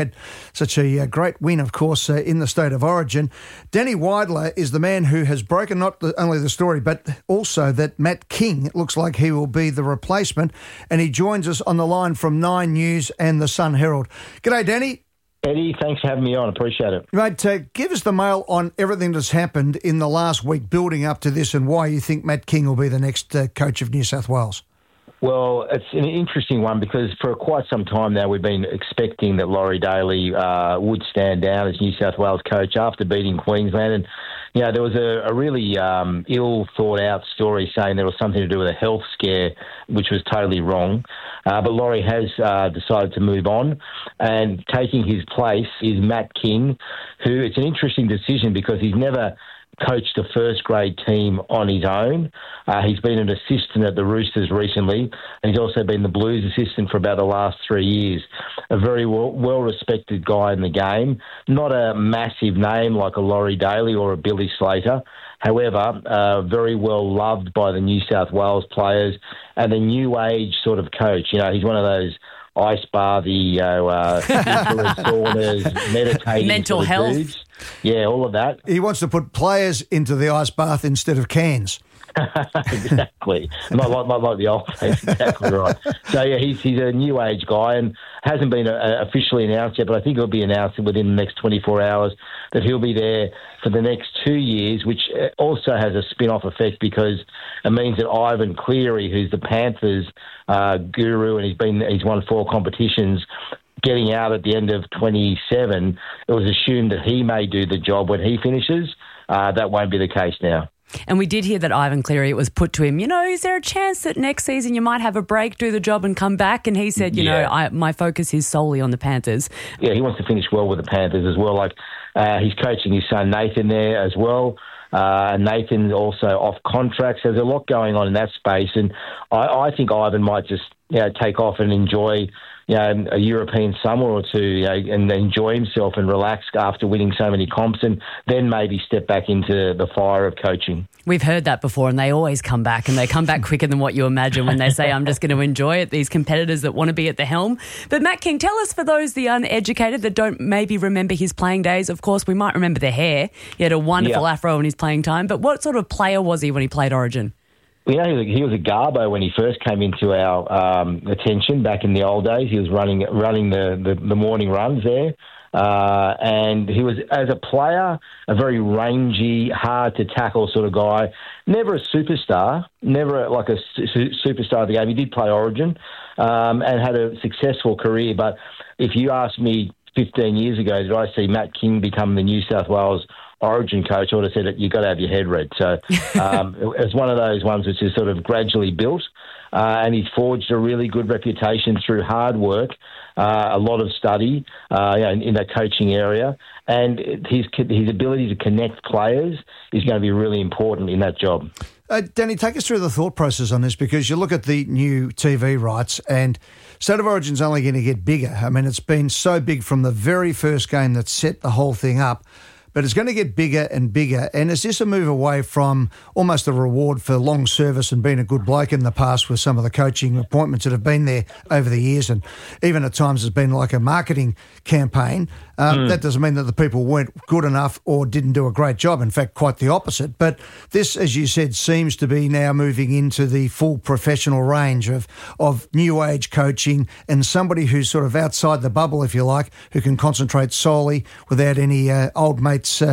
Such a great win, of course, in the State of Origin. Danny Weidler is the man who has broken not only the story, but also that Matt King, it looks like he will be the replacement, and he joins us on the line from Nine News and the Sun Herald. G'day, Danny. Eddie, thanks for having me on. Appreciate it. Mate, give us the mail on everything that's happened in the last week building up to this and why you think Matt King will be the next coach of New South Wales. Well, it's an interesting one because for quite some time now we've been expecting that Laurie Daley would stand down as New South Wales coach after beating Queensland. And, you know, there was a really ill-thought-out story saying there was something to do with a health scare, which was totally wrong. But Laurie has decided to move on. And taking his place is Matt King, who it's an interesting decision because he's never coached a first-grade team on his own. He's been an assistant at the Roosters recently, and he's also been the Blues assistant for about the last 3 years. A very well-respected guy in the game. Not a massive name like a Laurie Daley or a Billy Slater. However, very well loved by the New South Wales players and a new age sort of coach. You know, he's one of those ice bar, the infrared saunas, meditating mental sort of health. dudes. Yeah, all of that. He wants to put players into the ice bath instead of cans. Exactly. Not like the old days. Exactly right. So, yeah, he's a new age guy and hasn't been officially announced yet, but I think it'll be announced within the next 24 hours that he'll be there for the next 2 years, which also has a spin-off effect because it means that Ivan Cleary, who's the Panthers guru and he's won 4 competitions, getting out at the end of 27, it was assumed that he may do the job when he finishes. That won't be the case now. And we did hear that Ivan Cleary, it was put to him, you know, is there a chance that next season you might have a break, do the job and come back? And he said, you know, my focus is solely on the Panthers. Yeah, he wants to finish well with the Panthers as well. Like he's coaching his son Nathan there as well. Nathan's also off contracts. There's a lot going on in that space. And I think Ivan might just take off and enjoy a European summer or two, and enjoy himself and relax after winning so many comps, and then maybe step back into the fire of coaching. We've heard that before, and they always come back, and they come back quicker than what you imagine when they say, I'm just going to enjoy it, these competitors that want to be at the helm. But Matt King, tell us, for those the uneducated that don't maybe remember his playing days, of course, we might remember the hair. He had a wonderful afro in his playing time, but what sort of player was he when he played Origin? He was a garbo when he first came into our attention back in the old days. He was running the morning runs there. And he was, as a player, a very rangy, hard-to-tackle sort of guy. Never a superstar, never like a superstar of the game. He did play Origin and had a successful career. But if you asked me 15 years ago, did I see Matt King become the New South Wales Origin coach, I would have said that you've got to have your head read. So it's one of those ones which is sort of gradually built, and he's forged a really good reputation through hard work, a lot of study in the coaching area, and his ability to connect players is going to be really important in that job. Danny, take us through the thought process on this, because you look at the new TV rights and State of Origin's only going to get bigger. I mean, it's been so big from the very first game that set the whole thing up. But it's going to get bigger and bigger. And is this a move away from almost a reward for long service and being a good bloke in the past with some of the coaching appointments that have been there over the years, and even at times it's been like a marketing campaign? That doesn't mean that the people weren't good enough or didn't do a great job. In fact, quite the opposite. But this, as you said, seems to be now moving into the full professional range of new age coaching, and somebody who's sort of outside the bubble, if you like, who can concentrate solely without any old mates,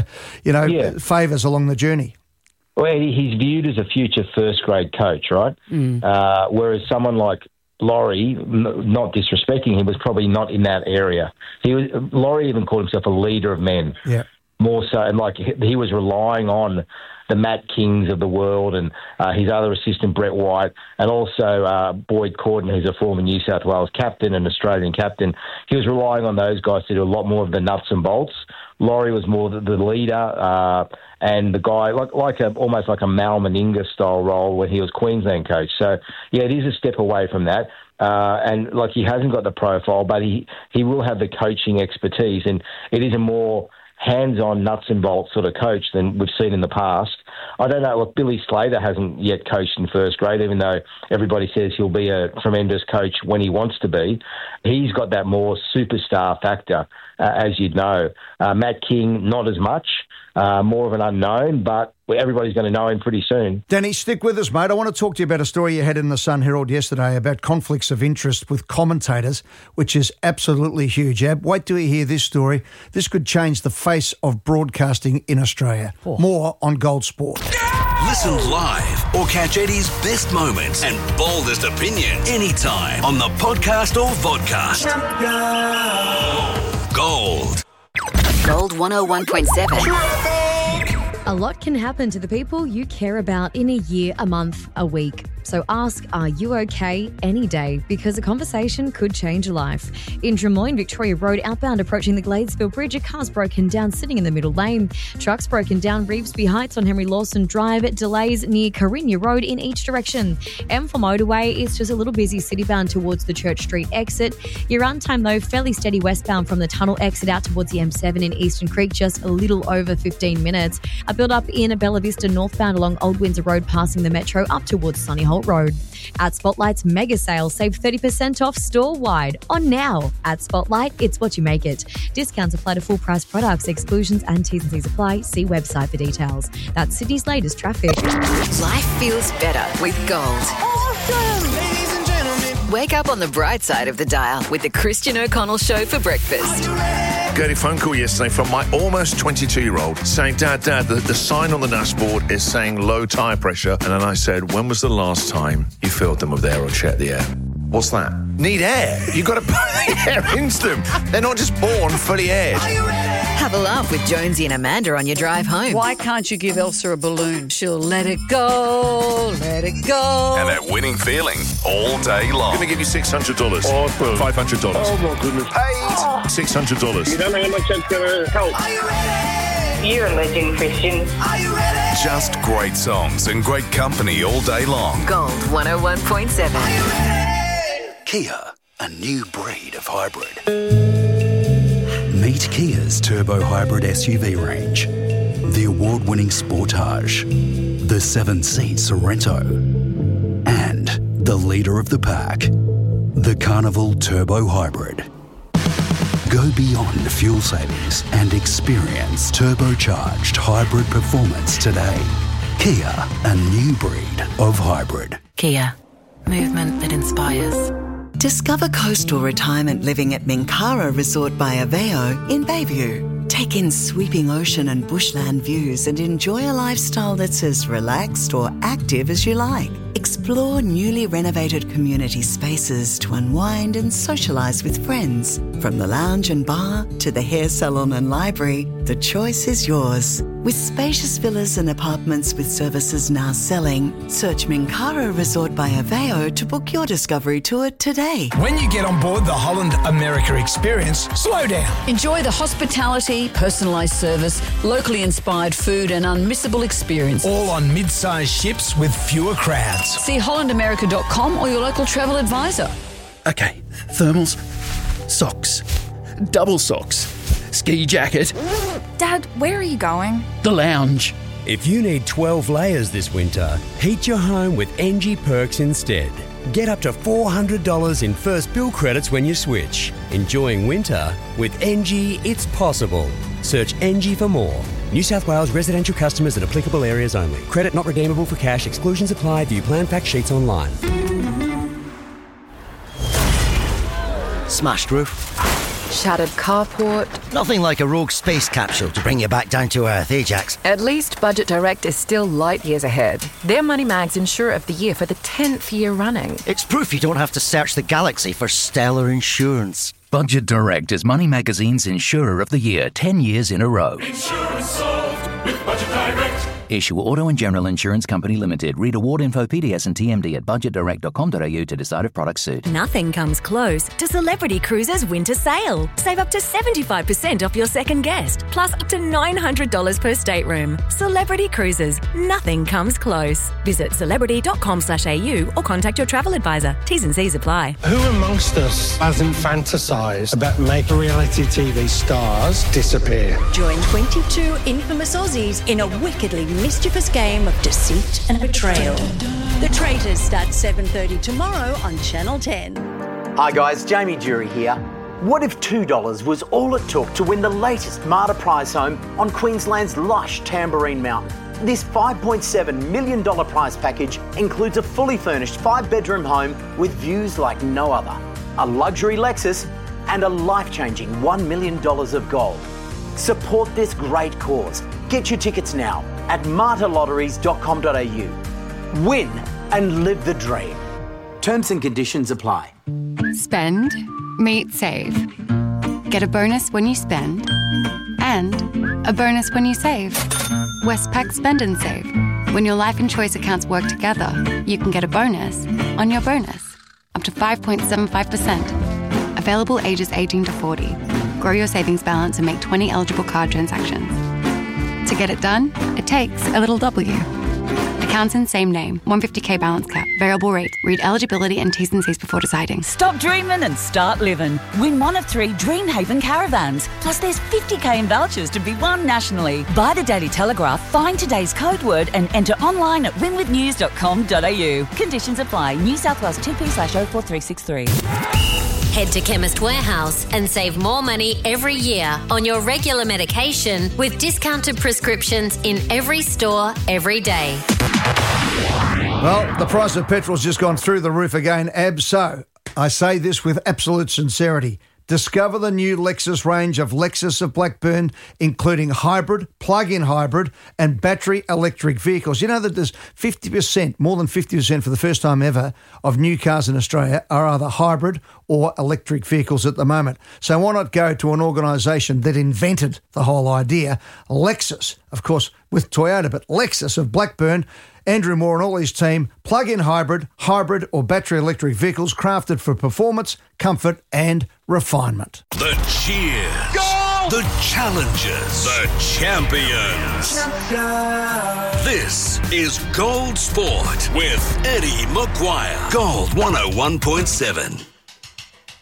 favours along the journey. Well, he's viewed as a future first-grade coach, right? Whereas someone like Laurie, not disrespecting him, was probably not in that area. Laurie even called himself a leader of men. Yeah. More so, and like he was relying on the Matt Kings of the world and his other assistant, Brett White, and also Boyd Cordon, who's a former New South Wales captain and Australian captain. He was relying on those guys to do a lot more of the nuts and bolts. Laurie was more the leader and the guy, almost like a Mal Meninga style role when he was Queensland coach. So, yeah, it is a step away from that. And he hasn't got the profile, but he will have the coaching expertise, and it is a more hands-on, nuts and bolts sort of coach than we've seen in the past. I don't know. Look, Billy Slater hasn't yet coached in first grade, even though everybody says he'll be a tremendous coach when he wants to be. He's got that more superstar factor, as you'd know. Matt King, not as much. More of an unknown, but everybody's going to know him pretty soon. Danny, stick with us, mate. I want to talk to you about a story you had in the Sun Herald yesterday about conflicts of interest with commentators, which is absolutely huge. Ab, wait till you hear this story. This could change the face of broadcasting in Australia. More on Gold Sport. Listen live or catch Eddie's best moments and boldest opinions anytime on the podcast or vodcast. Gold. Gold 101.7. A lot can happen to the people you care about in a year, a month, a week. So ask, are you okay any day? Because a conversation could change a life. In Drummoyne, Victoria Road, outbound approaching the Gladesville Bridge, a car's broken down sitting in the middle lane. Trucks broken down Reevesby Heights on Henry Lawson Drive. Delays near Carina Road in each direction. M4 motorway is just a little busy citybound towards the Church Street exit. Your run time, though, fairly steady westbound from the tunnel exit out towards the M7 in Eastern Creek, just a little over 15 minutes. A build-up in Bella Vista northbound along Old Windsor Road, passing the Metro up towards Sunny Holt Road. At Spotlight's mega sale, save 30% off store-wide. On now. At Spotlight, it's what you make it. Discounts apply to full-price products. Exclusions and T's and C's apply. See website for details. That's Sydney's latest traffic. Life feels better with Gold. Awesome! Ladies and gentlemen. Wake up on the bright side of the dial with the Christian O'Connell Show for breakfast. Got a phone call yesterday from my almost 22-year-old saying, Dad, the sign on the dashboard is saying low tyre pressure. And then I said, when was the last time you filled them with air or checked the air? What's that? Need air. You've got to put the air into them. They're not just born fully aired. Have a laugh with Jonesy and Amanda on your drive home. Why can't you give Elsa a balloon? She'll let it go, let it go. And that winning feeling all day long. I'm going to give you $600. Awesome. $500. Oh, my goodness. Paid. $600. You don't know how much that's going to help. Are you ready? You're a legend, Christian. Are you ready? Just great songs and great company all day long. Gold 101.7. Are you ready? Kia, a new breed of hybrid. Meet Kia's turbo hybrid SUV range. The award-winning Sportage, the 7-seat Sorento, and the leader of the pack, the Carnival Turbo Hybrid. Go beyond fuel savings and experience turbocharged hybrid performance today. Kia, a new breed of hybrid. Kia, movement that inspires. Discover coastal retirement living at Minkara Resort by Aveo in Bayview. Take in sweeping ocean and bushland views and enjoy a lifestyle that's as relaxed or active as you like. Explore newly renovated community spaces to unwind and socialise with friends. From the lounge and bar to the hair salon and library, the choice is yours. With spacious villas and apartments with services now selling, search Minkara Resort by Aveo to book your discovery tour today. When you get on board the Holland America experience, slow down. Enjoy the hospitality, personalised service, locally inspired food and unmissable experience. All on mid-sized ships with fewer crowds. See hollandamerica.com or your local travel advisor. Okay, thermals, socks, double socks, ski jacket. Dad, where are you going? The lounge. If you need 12 layers this winter, heat your home with NG Perks instead. Get up to $400 in first bill credits when you switch. Enjoying winter with NG, it's possible. Search NG for more. New South Wales residential customers in applicable areas only. Credit not redeemable for cash. Exclusions apply. View plan fact sheets online. Smashed roof. Shattered carport. Nothing like a rogue space capsule to bring you back down to earth, eh, Jax? At least Budget Direct is still light years ahead. They're Money Mag's Insurer of the Year for the 10th year running. It's proof you don't have to search the galaxy for stellar insurance. Budget Direct is Money Magazine's Insurer of the Year 10 years in a row. Insurance solved with Budget Direct. Issue Auto and General Insurance Company Limited. Read award info, PDS and TMD at budgetdirect.com.au to decide if products suit. Nothing comes close to Celebrity Cruises winter sale. Save up to 75% off your second guest, plus up to $900 per stateroom. Celebrity Cruises. Nothing comes close. Visit celebrity.com/au or contact your travel advisor. T's and C's apply. Who amongst us hasn't fantasised about making reality TV stars disappear? Join 22 infamous Aussies in a wickedly mischievous game of deceit and betrayal. The Traitors starts 7:30 tomorrow on Channel 10. Hi guys, Jamie Jury here. What if $2 was all it took to win the latest Marta prize home on Queensland's lush Tamborine Mountain? This $5.7 million prize package includes a fully furnished 5-bedroom home with views like no other, a luxury Lexus, and a life-changing $1 million of gold. Support this great cause. Get your tickets now at martalotteries.com.au. Win and live the dream. Terms and conditions apply. Spend, meet, save. Get a bonus when you spend and a bonus when you save. Westpac Spend and Save. When your life and choice accounts work together, you can get a bonus on your bonus, up to 5.75%. Available ages 18 to 40. Grow your savings balance and make 20 eligible card transactions. To get it done, it takes a little W. Accounts in same name, 150k balance cap, variable rate. Read eligibility and T's and C's before deciding. Stop dreaming and start living. Win one of 3 Dreamhaven caravans. Plus there's 50k in vouchers to be won nationally. Buy the Daily Telegraph, find today's code word and enter online at winwithnews.com.au. Conditions apply. New South Wales 2P/04363. Head to Chemist Warehouse and save more money every year on your regular medication with discounted prescriptions in every store, every day. Well, the price of petrol's just gone through the roof again, Ab. So I say this with absolute sincerity. Discover the new Lexus range of Lexus of Blackburn, including hybrid, plug-in hybrid and battery electric vehicles. You know that there's 50%, more than 50% for the first time ever, of new cars in Australia are either hybrid or electric vehicles at the moment. So why not go to an organisation that invented the whole idea, Lexus, of course, with Toyota, but Lexus of Blackburn. Andrew Moore and all his team, plug-in hybrid or battery electric vehicles crafted for performance, comfort and refinement. The cheers. Goal! The challengers. The champions. This is Gold Sport with Eddie McGuire. Gold 101.7.